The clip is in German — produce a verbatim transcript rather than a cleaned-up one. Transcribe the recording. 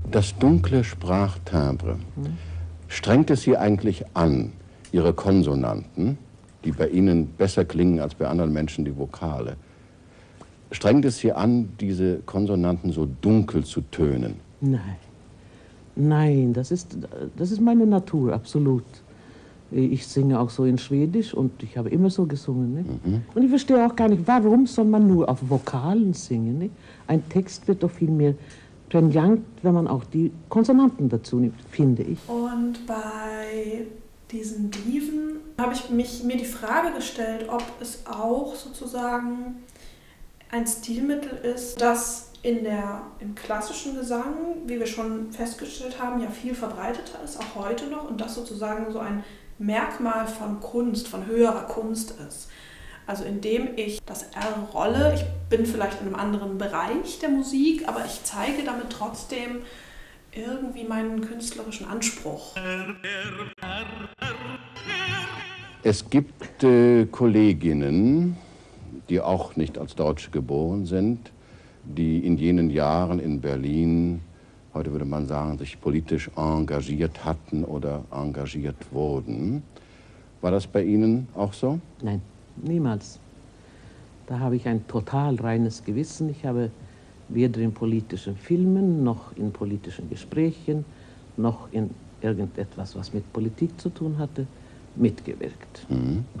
Das dunkle Sprachtimbre, hm? Strengt es Sie eigentlich an, Ihre Konsonanten, die bei Ihnen besser klingen als bei anderen Menschen die Vokale, strengt es Sie an, diese Konsonanten so dunkel zu tönen? Nein, nein, das ist, das ist meine Natur, absolut. Ich singe auch so in Schwedisch und ich habe immer so gesungen. Ne? Mhm. Und ich verstehe auch gar nicht, warum soll man nur auf Vokalen singen? Ne? Ein Text wird doch viel mehr prägnant, wenn man auch die Konsonanten dazu nimmt, finde ich. Und bei diesen Diven habe ich mich, mir die Frage gestellt, ob es auch sozusagen ein Stilmittel ist, das in der, im klassischen Gesang, wie wir schon festgestellt haben, ja viel verbreiteter ist, auch heute noch, und das sozusagen so ein Merkmal von Kunst, von höherer Kunst ist. Also indem ich das R rolle, ich bin vielleicht in einem anderen Bereich der Musik, aber ich zeige damit trotzdem irgendwie meinen künstlerischen Anspruch. Es gibt äh, Kolleginnen, die auch nicht als Deutsche geboren sind, die in jenen Jahren in Berlin, heute würde man sagen, sich politisch engagiert hatten oder engagiert wurden. War das bei Ihnen auch so? Nein, niemals. Da habe ich ein total reines Gewissen. Ich habe weder in politischen Filmen, noch in politischen Gesprächen, noch in irgendetwas, was mit Politik zu tun hatte, mitgewirkt. Mhm.